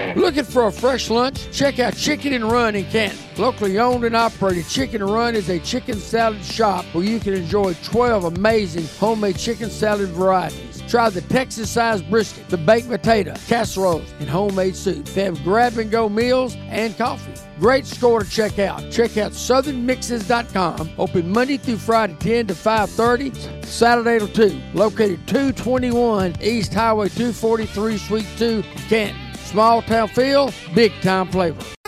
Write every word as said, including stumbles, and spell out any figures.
Looking for a fresh lunch? Check out Chicken and Run in Canton. Locally owned and operated, Chicken and Run is a chicken salad shop where you can enjoy twelve amazing homemade chicken salad varieties. Try the Texas-sized brisket, the baked potato, casseroles, and homemade soup. They have grab-and-go meals and coffee. Great store to check out. Check out southern mixes dot com. Open Monday through Friday, ten to five thirty, Saturday till two. Located two twenty-one East Highway two forty-three, Suite two, Canton. Small town feel, big time flavor.